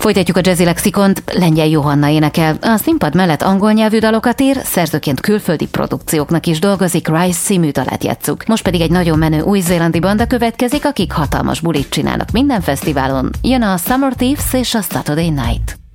Folytatjuk a Jazzy Lexikont. Lengyel Johanna énekel. A színpad mellett angol nyelvű dalokat ír, szerzőként külföldi produkcióknak is dolgozik, Rise című dalát játsszuk. Most pedig egy nagyon menő új-zélandi banda következik, akik hatalmas bulit csinálnak minden fesztiválon. Jön a Summer Thieves és a Saturday Night.